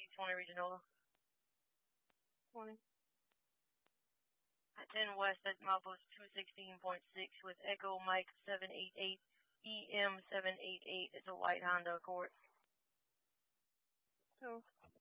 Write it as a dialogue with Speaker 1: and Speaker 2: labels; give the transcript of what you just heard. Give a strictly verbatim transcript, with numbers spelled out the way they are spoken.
Speaker 1: twenty Regional. twenty. At ten West, that's milepost two sixteen point six with Echo Mike seven eight eight, E M seven eight eight. It's a white Honda Accord. So.